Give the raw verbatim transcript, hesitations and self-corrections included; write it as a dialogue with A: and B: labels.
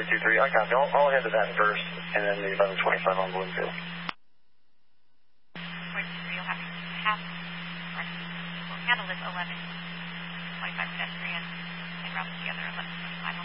A: three two three. I copy. I'll, I'll head to that first, and then the eleven twenty-five on Bloomfield.
B: three two three, you'll have to have, we'll handle this eleven twenty-five pedestrian and route the other eleven twenty-five.